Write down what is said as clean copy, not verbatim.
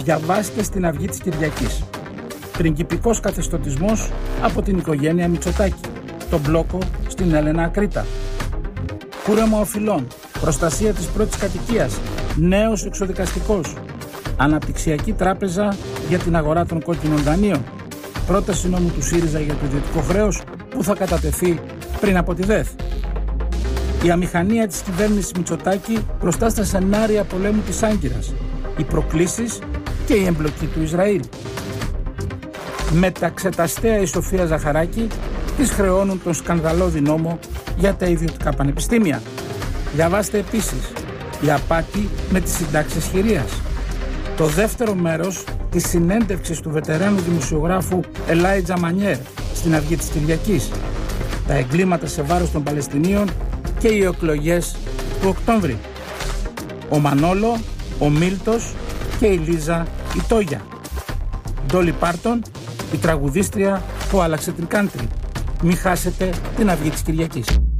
Διαβάστε στην Αυγή της Κυριακής. Πριγκιπικός καθεστωτισμός από την οικογένεια Μητσοτάκη. Τον μπλόκο στην Έλενα Ακρίτα. Κούρεμα οφειλών. Προστασία της πρώτης κατοικίας. Νέος εξοδικαστικός. Αναπτυξιακή τράπεζα για την αγορά των κόκκινων δανείων. Πρόταση νόμου του ΣΥΡΙΖΑ για το ιδιωτικό χρέος που θα κατατεθεί πριν από τη ΔΕΘ. Η αμηχανία της κυβέρνησης Μητσοτάκη μπροστά στα σενάρια πολέμου της Άγκυρας. Οι προκλήσεις και η εμπλοκή του Ισραήλ. Μεταξεταστέα η Σοφία Ζαχαράκη της χρεώνουν τον σκανδαλώδη νόμο για τα ιδιωτικά πανεπιστήμια. Διαβάστε επίσης η απάτη με τις συντάξεις χειρίας. Το δεύτερο μέρος της συνέντευξης του βετεράνου δημοσιογράφου Ελάιτζα Μανιέρ στην Αυγή της Κυριακής. Τα εγκλήματα σε βάρος των Παλαιστινίων και οι εκλογές του Οκτώβρη. Ο Μανόλο, ο Μίλτος και η Λίζα η Τόγια. Ντόλι Πάρτον, η τραγουδίστρια που άλλαξε την country. Μην χάσετε την Αυγή της Κυριακής.